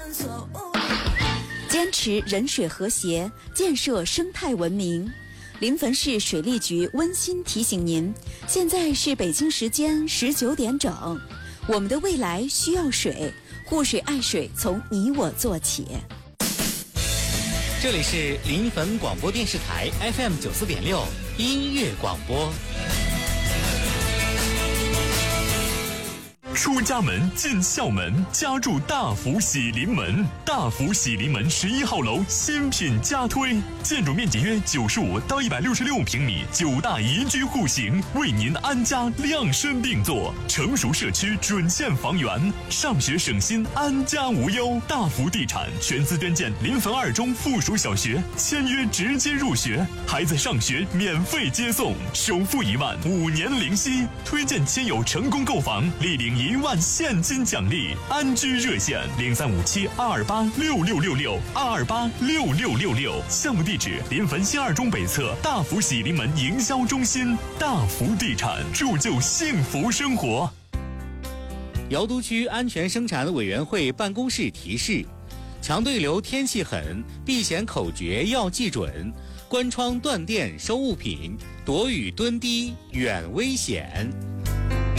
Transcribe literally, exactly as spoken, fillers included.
坚持人水和谐，建设生态文明。临汾市水利局温馨提醒您，现在是北京时间十九点整，我们的未来需要水，护水爱水从你我做起。 这里是临汾广播电视台 F M 九四点六音乐广播。 出家门进校门，家住大福喜临门。大福喜临门十一号楼新品加推，建筑面积约九十五到一百六十六平米，九大宜居户型，为您安家量身定做。成熟社区准线房源，上学省心，安家无忧。大福地产全资捐建临汾二中附属小学，签约直接入学，孩子上学免费接送，首付一万，五年零息。推荐亲友成功购房，立领一万现金奖励。安居热线零三五七二二八六六六六二二八六六六六。项目地址临汾新二中北侧大福喜临门营销中心。大福地产，铸就幸福生活。 瑶都区安全生产委员会办公室提示：强对流天气狠，避险口诀要记准。关窗断电收物品，躲雨蹲低远危险。